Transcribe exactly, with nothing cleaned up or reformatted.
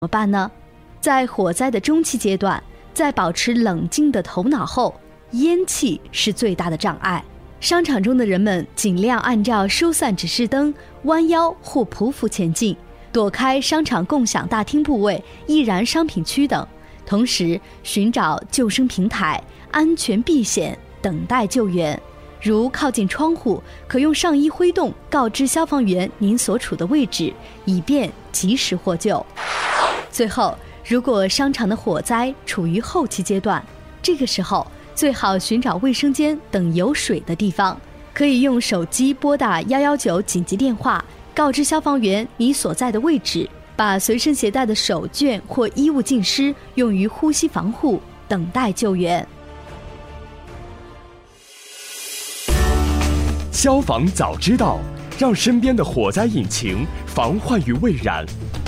么办呢？在火灾的中期阶段，在保持冷静的头脑后，烟气是最大的障碍。商场中的人们尽量按照疏散指示灯弯腰或匍匐前进，躲开商场共享大厅部位、易燃商品区等，同时寻找救生平台，安全避险，等待救援。如靠近窗户，可用上衣挥动告知消防员您所处的位置，以便及时获救。最后，如果商场的火灾处于后期阶段，这个时候最好寻找卫生间等有水的地方，可以用手机拨打一一九紧急电话，告知消防员你所在的位置，把随身携带的手绢或衣物浸湿，用于呼吸防护，等待救援。 消防早知道，让身边的火灾引擎防患于未然。